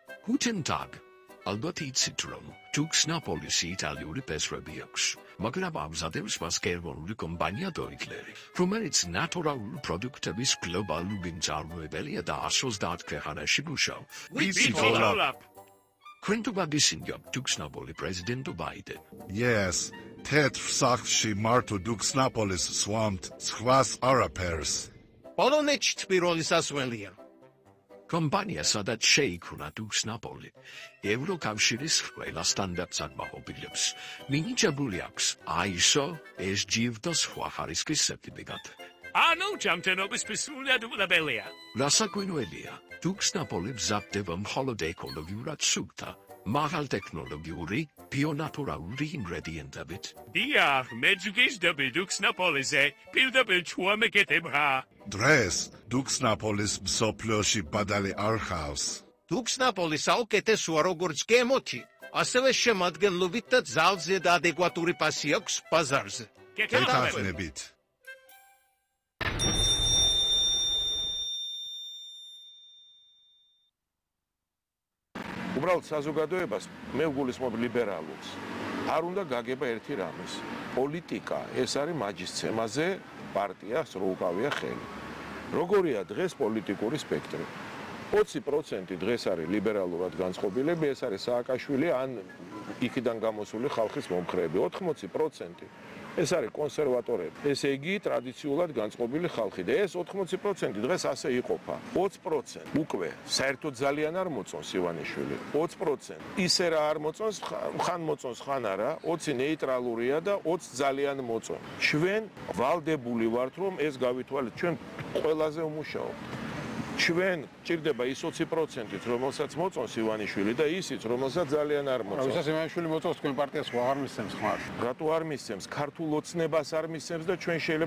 Guten Tag. ალბათ იცით რომ ჯუქს ნაპოლისი იტალიური პესრები აქვს, მაგრამ ამზადებს მას გერმანული კომპანია Deutler, რომელიც ნატურალური პროდუქტების გლობალური მწარმოებელია და 130 ქვეყანაში მუშაობს. Ვიცით Olaf. Თქვენ თუ გაგისინჯავთ ჯუქს ნაპოლი პრეზიდენტობაიდან. Yes, თეთრ სახლში მარტო ჯუქს ნაპოლის სვამთ სხვას არაფერს. პოლონეთში პირველი სასველია. Kompania სადაც შეიქმნა ჯუქს ნაპოლი, ევროკავშირის ყველა სტანდარტს აკმაყოფილებს. მინიჭებული აქვს ISO, SGF და სხვა ხარისხის სერტიფიკატი. ანუ ჯამთენობის სრულიად უყურებელია. რასაკვირველია, ჯუქს ნაპოლი მზადდება მხოლოდ ეკოლოგიურად სუფთა, მაღალტექნოლოგიური, ბიონატურალური ინგრედიენტებით. დიახ, მე ჯგისდები ჯუქს ნაპოლიზე, პირდაპირ ჩუამეკეთებღა. დღეს ჯუქს ნაპოლის მსოფლიოში ბადალი არ ხავს. ჯუქს ნაპოლის საუკეთესოა როგორც გემოთი, ასევე შემადგენლობით და ძალზე და ადეკვატური პასი აქვს ბაზარზე. გეთანხმებით. უბრალოდ საზოგადოებას მე ვგულისხმობ ლიბერალურს. არ უნდა გაგება ერთი რამის. პოლიტიკა ეს არის მაჯისცემაზე პარტიას რო უკავია ხელი. როგორია დღეს პოლიტიკური სპექტრი? 20% დღეს არის ლიბერალურად განწყობილები, ეს არის სააკაშვილი ან იქიდან გამოსული ხალხის მომხრეები. 80% ეს არის კონსერვატორები. ესე იგი ტრადიციულად განწყობილი ხალხი და ეს 80% დღეს ასე იყოფა. 20% უკვე საერთოდ ძალიან არ მოწონს ივანიშვილი. 20% ისე რა არ მოწონს, ხან მოწონს, ხან არა, 20 ნეიტრალურია და 20 ძალიან მოწონს. ჩვენ ვალდებული ვართ რომ ეს გავითვალეთ, ჩვენ ყველაზე ვმუშაობთ. ჩვენ ჭირდება ის 20%-ით, რომელსაც მოწონს ივანიშვილი და ისიც, რომელსაც ძალიან არ მოწონს. როდესაც ივანიშვილი მოწონს, თქვენ პარტიას ხო არ მისცემს ხმარ? რატო არ მისცემს? ქართულ ოცნებას არ მისცემს და ჩვენ შეიძლება